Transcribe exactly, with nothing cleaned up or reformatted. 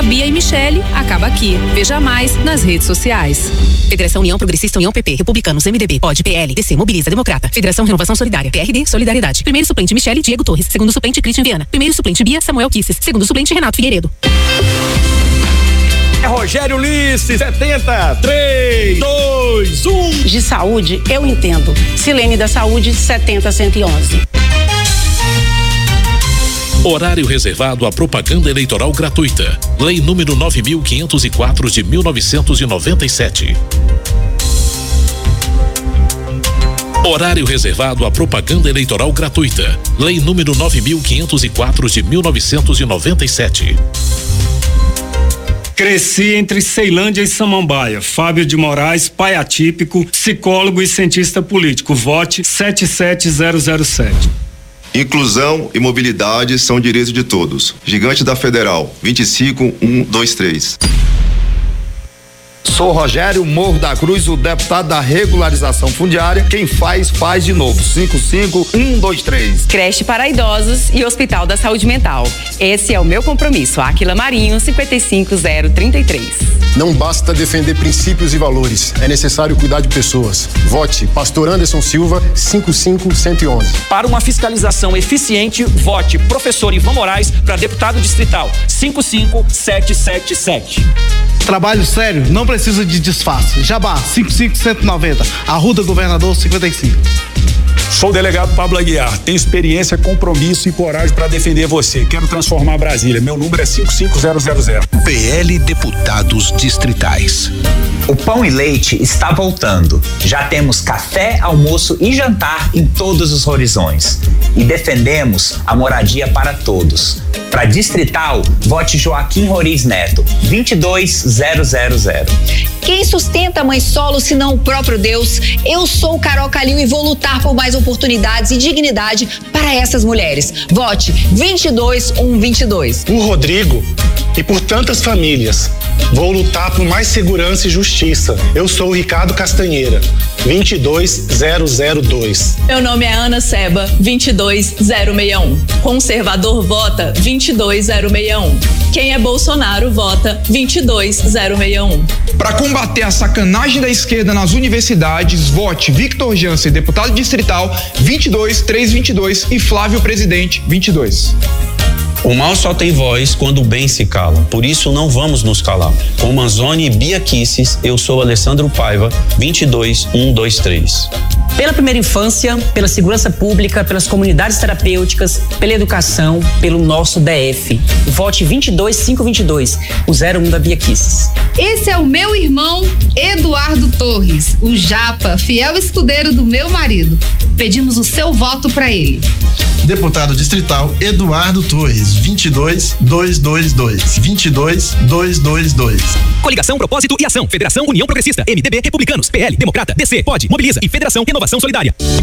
Bia e Michele acaba aqui. Veja mais nas redes sociais. Federação União Progressista, União P P, Republicanos, M D B, P O D, P L, D C, Mobiliza, Democrata, Federação Renovação Solidária, P R D, Solidariedade. Primeiro suplente Michele, Diego Torres. Segundo suplente Christian Viana. Primeiro suplente Bia, Samuel Kisses. Segundo suplente Renato Figueiredo. É Rogério Ulisses, setenta, três, dois, um. De saúde, eu entendo. Silene da Saúde, setenta, cento e onze. Horário reservado à propaganda eleitoral gratuita. Lei número nove mil quinhentos e quatro de mil novecentos e noventa e sete. Horário reservado à propaganda eleitoral gratuita. Lei número nove mil quinhentos e quatro de mil novecentos e noventa e sete. Cresci entre Ceilândia e Samambaia. Fábio de Moraes, pai atípico, psicólogo e cientista político. Vote sete sete zero zero sete. Inclusão e mobilidade são direitos de todos. Gigante da Federal, vinte e cinco um dois três. Sou Rogério Morro da Cruz, o deputado da regularização fundiária. Quem faz, faz de novo. cinco cinco um dois três. Creche para idosos e Hospital da Saúde Mental. Esse é o meu compromisso. Aquila Marinho, cinquenta e cinco zero trinta e três. Não basta defender princípios e valores. É necessário cuidar de pessoas. Vote Pastor Anderson Silva, cinco cinco um um um. Para uma fiscalização eficiente, vote Professor Ivan Moraes para deputado distrital, cinco cinco sete sete sete. Trabalho sério, não precisa de disfarce. Jabá, cinco cinco um nove zero. Arruda Governador cinquenta e cinco. Sou o delegado Pablo Aguiar. Tenho experiência, compromisso e coragem para defender você. Quero transformar Brasília. Meu número é cinco cinco zero zero zero. P L Deputados Distritais. O Pão e Leite está voltando. Já temos café, almoço e jantar em todos os horizontes. E defendemos a moradia para todos. Para Distrital, vote Joaquim Roriz Neto, vinte e dois zero zero zero. Quem sustenta a mãe solo senão o próprio Deus? Eu sou Carol Calil e vou lutar por mais oportunidades e dignidade para essas mulheres. Vote vinte e dois um vinte e dois. Por Rodrigo e por tantas famílias, vou lutar por mais segurança e justiça. Eu sou o Ricardo Castanheira, vinte e dois zero zero dois. Meu nome é Ana Seba, vinte e dois zero seis um. Conservador vota vinte e dois zero seis um. Quem é Bolsonaro vota vinte e dois zero seis um. Para combater a sacanagem da esquerda nas universidades, vote Victor Jansen, deputado distrital, vinte e dois três vinte e dois e Flávio Presidente, vinte e dois. O mal só tem voz quando o bem se cala. Por isso não vamos nos calar. Com Manzoni e Bia Kisses, eu sou Alessandro Paiva, vinte e dois um dois três. Pela primeira infância, pela segurança pública, pelas comunidades terapêuticas, pela educação, pelo nosso D F. Vote vinte e dois cinco vinte e dois, o zero um da Bia Kisses. Esse é o meu irmão Eduardo Torres, o Japa, fiel escudeiro do meu marido. Pedimos o seu voto para ele. Deputado distrital Eduardo Torres, vinte e dois dois dois dois, vinte e dois dois dois dois. Coligação, Propósito e Ação. Federação União Progressista, M D B, Republicanos, P L, Democrata, D C, P O D, Mobiliza e Federação Renovação Solidária.